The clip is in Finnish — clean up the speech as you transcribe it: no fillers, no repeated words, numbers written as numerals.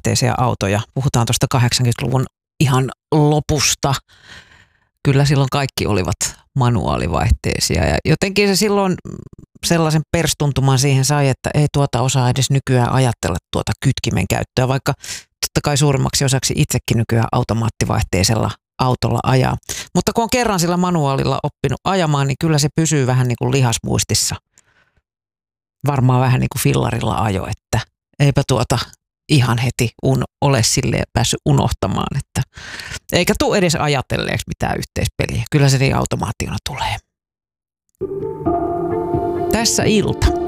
manuaalivaihteisia autoja. Puhutaan tuosta 80-luvun ihan lopusta. Kyllä silloin kaikki olivat manuaalivaihteisia ja jotenkin se silloin sellaisen perstuntuman siihen sai, että ei tuota osaa edes nykyään ajatella tuota kytkimen käyttöä, vaikka totta kai suurimmaksi osaksi itsekin nykyään automaattivaihteisella autolla ajaa. Mutta kun on kerran sillä manuaalilla oppinut ajamaan, niin kyllä se pysyy vähän niin kuin lihasmuistissa. Varmaan vähän niin kuin fillarilla ajo, että eipä tuota ihan heti ole silleen päässyt unohtamaan, että eikä tule edes ajatelleeksi mitään yhteispeliä. Kyllä se niin automaationa tulee. Tässä ilta.